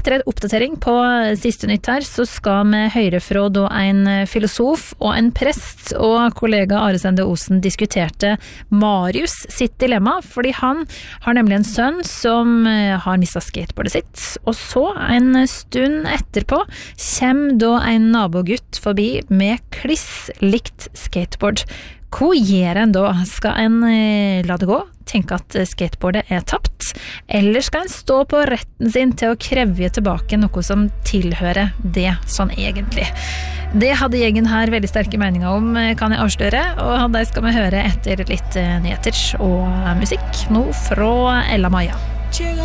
etter en oppdatering på siste nytt her, så skal vi høre fra da en filosof og en prest, og kollega Are Sende Osen diskuterte Marius sitt dilemma, fordi han har nemlig en sønn som har mistet skateboardet sitt, og så en stund etterpå kommer da en nabogutt forbi med kliss likt skateboard. Hva gjør en da? Skal en la det gå? Tenke at skateboardet tapt? Eller skal en stå på retten sin til å kreve tilbake noe som tilhører det sånn egentlig? Det hadde gjengen her veldig sterke meninger om, kan jeg avsløre, og det skal vi høre etter litt nyheter og musikk nå fra Ella Maja.